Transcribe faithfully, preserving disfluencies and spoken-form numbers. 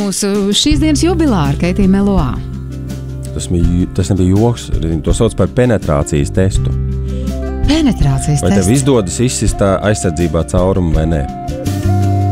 mūsu šīs dienas jubilāru, Keitija Meloā. Tas, bija, tas nebija joks, to sauc par penetrācijas testu. Penetrācijas vai tests? Vai tev izdodas izsist tā aizsardzībā caurumu vai nē?